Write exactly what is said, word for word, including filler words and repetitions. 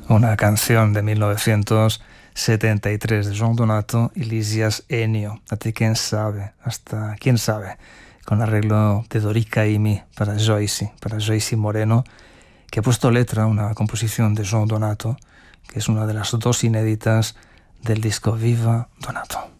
una canción de mil novecientos setenta y tres de Joan Donato y Lisias Ennio. Hasta quién sabe, hasta quién sabe, con arreglo de Dorica Imi para Joyce, para Joyce Moreno, que ha puesto letra a una composición de Joan Donato, que es una de las dos inéditas del disco Viva Donato.